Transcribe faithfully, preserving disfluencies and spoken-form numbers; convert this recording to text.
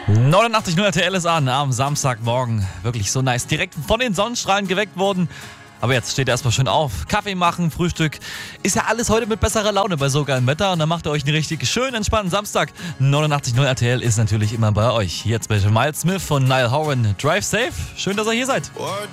neunundachtzig Komma null R T L ist an am Samstagmorgen. Wirklich so nice. Direkt von den Sonnenstrahlen geweckt worden. Aber jetzt steht er erstmal schön auf. Kaffee machen, Frühstück. Ist ja alles heute mit besserer Laune bei so geilem Wetter. Und dann macht ihr euch einen richtig schön entspannten Samstag. neunundachtzig Komma null R T L ist natürlich immer bei euch. Jetzt bei Miles Smith von Niall Horan. Drive safe. Schön, dass ihr hier seid.